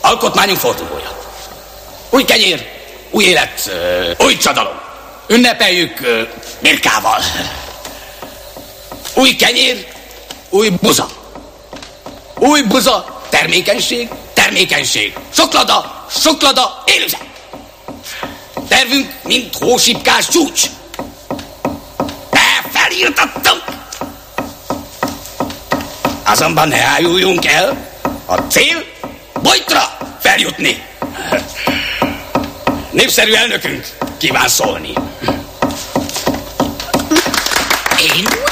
Alkotmányunk fordulója. Új kenyér, új élet, új csodalom. Ünnepeljük birkával. Új kenyér, új buza. Új buza, termékenység, termékenység. Soklada, soklada, élőzet. Tervünk, mint hósipkás csúcs. De felírtattam. Azonban ne ájuljunk el. A cél, bojtra feljutni. Népszerű elnökünk kíván szólni. Én?